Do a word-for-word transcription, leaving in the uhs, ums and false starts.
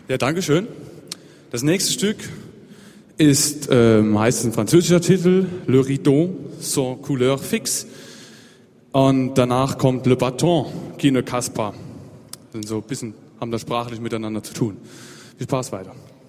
Ja, danke schön. Das nächste Stück ist ähm, heißt ein französischer Titel, Le Rideau sans couleur fixe. Und danach kommt Le Bâton qui ne casse pas. Sind so ein bisschen, haben das sprachlich miteinander zu tun. Viel Spaß weiter.